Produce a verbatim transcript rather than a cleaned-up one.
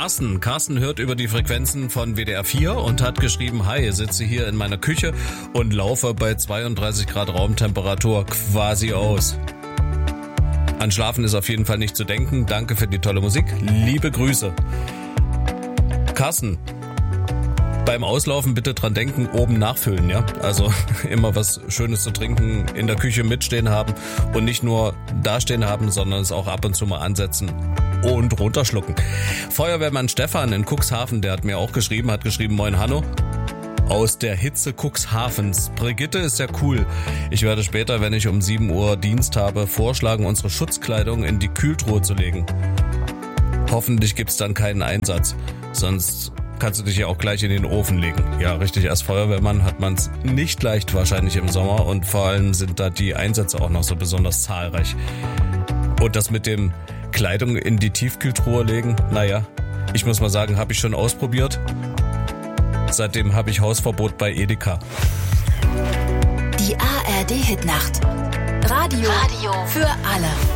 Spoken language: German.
Carsten. Carsten hört über die Frequenzen von W D R vier und hat geschrieben, hi, sitze hier in meiner Küche und laufe bei zweiunddreißig Grad Raumtemperatur quasi aus. An Schlafen ist auf jeden Fall nicht zu denken. Danke für die tolle Musik. Liebe Grüße. Carsten, beim Auslaufen bitte dran denken, oben nachfüllen, ja? Also immer was Schönes zu trinken in der Küche mitstehen haben und nicht nur dastehen haben, sondern es auch ab und zu mal ansetzen und runterschlucken. Feuerwehrmann Stefan in Cuxhaven, der hat mir auch geschrieben, hat geschrieben, moin Hanno. Aus der Hitze Cuxhavens. Brigitte ist ja cool. Ich werde später, wenn ich um sieben Uhr Dienst habe, vorschlagen, unsere Schutzkleidung in die Kühltruhe zu legen. Hoffentlich gibt's dann keinen Einsatz, sonst kannst du dich ja auch gleich in den Ofen legen. Ja, richtig, als Feuerwehrmann hat man es nicht leicht wahrscheinlich im Sommer und vor allem sind da die Einsätze auch noch so besonders zahlreich. Und das mit dem Kleidung in die Tiefkühltruhe legen, naja, ich muss mal sagen, habe ich schon ausprobiert. Seitdem habe ich Hausverbot bei Edeka. Die A R D-Hitnacht. Radio, Radio für alle.